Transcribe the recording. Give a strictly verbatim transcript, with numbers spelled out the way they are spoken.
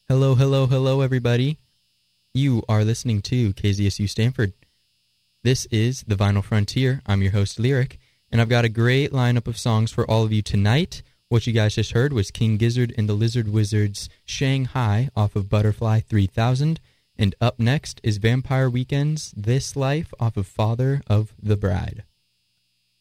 Hello, hello, hello, everybody. You are listening to K Z S U Stanford. This is The Vinyl Frontier. I'm your host, Lyric, and I've got a great lineup of songs for all of you tonight. What you guys just heard was King Gizzard and the Lizard Wizards' Shanghai off of Butterfly three thousand, and up next is Vampire Weekend's This Life off of Father of the Bride.